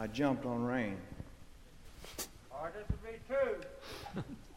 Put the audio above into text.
I jumped on rain. Or this would be true.